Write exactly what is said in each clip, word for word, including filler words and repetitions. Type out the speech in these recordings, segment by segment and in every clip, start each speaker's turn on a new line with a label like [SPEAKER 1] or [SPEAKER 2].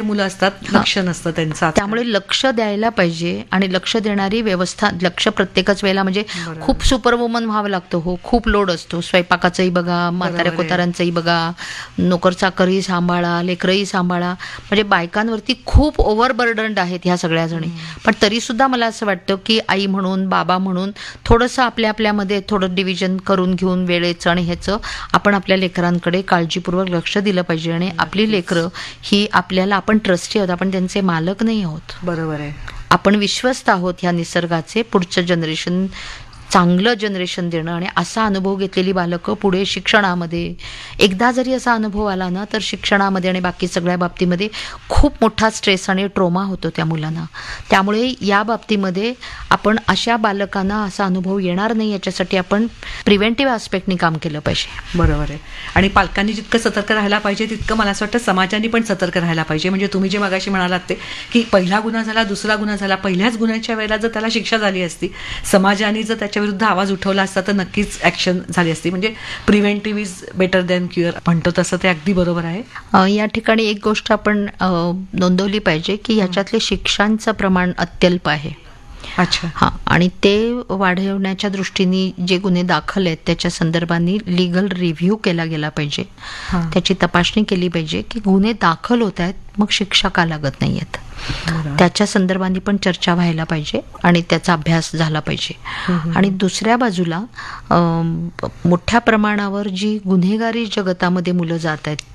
[SPEAKER 1] मुलं असतात लक्ष नसतं त्यांचं.
[SPEAKER 2] त्यामुळे लक्ष द्यायला पाहिजे आणि लक्ष देणारी व्यवस्था. लक्ष प्रत्येकच वेळेला म्हणजे खूप सुपरवुमन व्हावं लागतं. हो, खूप लोड असतो. स्वयंपाकाचंही बघा, म्हाताऱ्या कोतारांचंही बघा, नोकर चाकरही सांभाळा, लेकरही सांभाळा. म्हणजे बायकांवरती खूप ओव्हरबर्डन्ड आहेत ह्या सगळ्या जणी. पण तरी सुद्धा मला असं वाटतं की आई म्हणून, बाबा म्हणून थोडंसं आपल्या आपल्यामध्ये थोडं डिव्हिजन करून घेऊन वेळेचं आणि ह्याचं आपण आपल्या लेकरांकडे काळजीपूर्वक लक्ष दिलं पाहिजे. आणि आपली लेकरं ही आपल्याला, आपण ट्रस्टी आहोत, आपण त्यांचे मालक नाही आहोत.
[SPEAKER 1] बरोबर आहे.
[SPEAKER 2] आपण विश्वस्त आहोत ह्या निसर्गाचे. पुढचं जनरेशन, चांगलं जनरेशन देणं. आणि असा अनुभव घेतलेली बालकं पुढे शिक्षणामध्ये, एकदा जरी असा अनुभव आला ना तर शिक्षणामध्ये आणि बाकी सगळ्या बाबतीमध्ये खूप मोठा स्ट्रेस आणि ट्रोमा होतो त्या मुलांना. त्यामुळे या बाबतीमध्ये आपण अशा बालकांना असा अनुभव येणार नाही याच्यासाठी आपण प्रिव्हेंटिव्ह आस्पेक्टनी काम केलं पाहिजे.
[SPEAKER 1] बरोबर आहे. आणि पालकांनी जितकं सतर्क राहायला पाहिजे तितकं मला असं वाटतं समाजाने पण सतर्क राहायला पाहिजे. म्हणजे तुम्ही जे मगाशी म्हणालात ते की पहिला गुन्हा झाला, दुसरा गुन्हा झाला, पहिल्याच गुन्ह्याच्या वेळेला जर त्याला शिक्षा झाली असती, समाजाने जर त्याच्या विरुद्ध आवाज उठवला असता तर नक्कीच ऍक्शन झाली असती. म्हणजे preventive is better than cure म्हणतो तसं ते अगदी बरोबर आहे.
[SPEAKER 2] या ठिकाणी एक गोष्ट आपण नोंदवली पाहिजे की ह्याच्यातले शिक्षांचं प्रमाण अत्यल्प आहे.
[SPEAKER 1] अच्छा.
[SPEAKER 2] हां, आणि ते वाढवण्याच्या दृष्टीने जे गुन्हे दाखल आहेत त्याच्या संदर्भाने लिगल रिव्ह्यू केला गेला पाहिजे. त्याची तपासणी केली पाहिजे की गुन्हे दाखल होत आहेत, मग शिक्षा का लागत नाही आहेत, त्याच्या संदर्भाने पण चर्चा व्हायला पाहिजे आणि त्याचा अभ्यास झाला पाहिजे. आणि दुसऱ्या बाजूला मोठ्या प्रमाणावर जी गुन्हेगारी जगतामध्ये मुलं जात आहेत,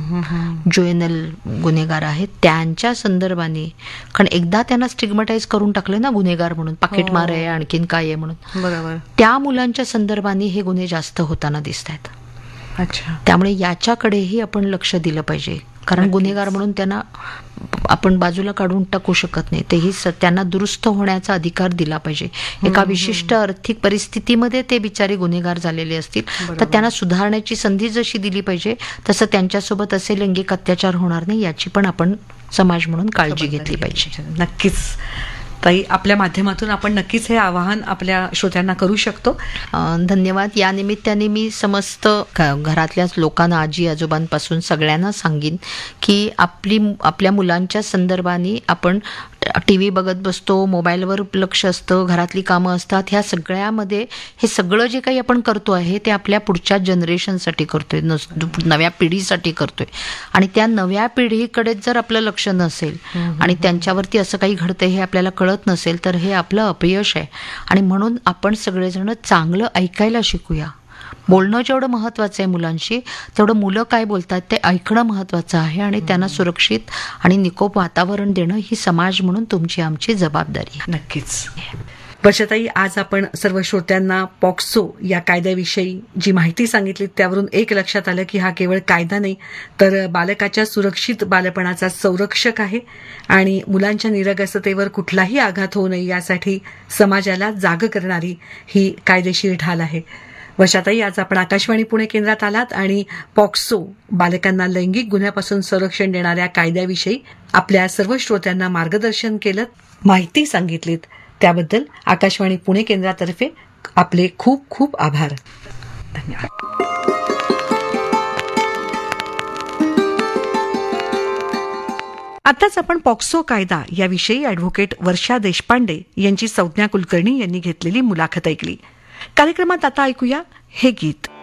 [SPEAKER 2] ज्युएनल गुन्हेगार आहेत, त्यांच्या संदर्भाने, कारण एकदा त्यांना स्टिग्मटाईज करून टाकलं ना गुन्हेगार म्हणून, पाकिटमार आहे, आणखीन काय आहे म्हणून,
[SPEAKER 1] बरोबर, त्या
[SPEAKER 2] मुलांच्या संदर्भाने हे गुन्हे जास्त होताना दिसत आहेत.
[SPEAKER 1] अच्छा.
[SPEAKER 2] त्यामुळे याच्याकडेही आपण लक्ष दिलं पाहिजे. कारण गुन्हेगार म्हणून त्यांना आपण बाजूला काढून टाकू शकत नाही. तेही त्यांना दुरुस्त होण्याचा अधिकार दिला पाहिजे. एका विशिष्ट आर्थिक परिस्थितीमध्ये ते बिचारे गुन्हेगार झालेले असतील तर त्यांना सुधारण्याची संधी जशी दिली पाहिजे तसं त्यांच्यासोबत असे लैंगिक अत्याचार होणार नाही याची पण आपण समाज म्हणून काळजी घेतली पाहिजे.
[SPEAKER 1] नक्कीच ताई, आपल्या माध्यमातून आपण नक्कीच हे आवाहन आपल्या श्रोत्यांना करू शकतो.
[SPEAKER 2] धन्यवाद. या निमित्ताने मी समस्त घरातल्या लोकांना, आजी आजोबांपासून सगळ्यांना सांगेन की आपली आपल्या मुलांच्या संदर्भाने आपण टी व्ही बघत बसतो, मोबाईलवर लक्ष असतं, घरातली कामं असतात, ह्या सगळ्यामध्ये हे सगळं जे काही आपण करतो आहे ते आपल्या पुढच्या जनरेशनसाठी करतोय, नव्या पिढीसाठी करतोय. आणि त्या नव्या पिढीकडेच जर आपलं लक्ष नसेल आणि त्यांच्यावरती असं काही घडतंय हे आपल्याला कळत नसेल तर हे आपलं अपयश आहे. आणि म्हणून आपण सगळेजण चांगलं ऐकायला शिकूया. बोलणं जेवढं महत्वाचं आहे मुलांशी, तेवढं मुलं काय बोलतात ते ऐकणं महत्वाचं आहे. आणि त्यांना सुरक्षित आणि निकोप वातावरण देणं ही समाज म्हणून तुमची आमची जबाबदारी आहे.
[SPEAKER 1] नक्कीच. वर्षाताई, आज आपण सर्व श्रोत्यांना पॉक्सो या कायद्याविषयी जी माहिती सांगितली त्यावरून एक लक्षात आलं की हा केवळ कायदा नाही तर बालकाच्या सुरक्षित बालपणाचा संरक्षक आहे आणि मुलांच्या निरगसतेवर कुठलाही आघात होऊ नये यासाठी समाजाला जाग करणारी ही कायदेशीर ढाल आहे. वर्षाताई, आज आपण आकाशवाणी पुणे केंद्रात आलात आणि पॉक्सो, बालकांना लैंगिक गुन्ह्यापासून संरक्षण देणाऱ्या कायद्याविषयी आपल्या सर्व श्रोत्यांना मार्गदर्शन केलं, माहिती सांगितलीत. त्याबद्दल आकाशवाणी पुणे केंद्रातर्फे आपले खूप खूप आभार. धन्यवाद. आताच आपण पॉक्सो कायदा याविषयी ॲडव्होकेट वर्षा देशपांडे यांची संज्ञा कुलकर्णी यांनी घेतलेली मुलाखत ऐकली. कार्यक्रमात आता ऐकूया हे गीत.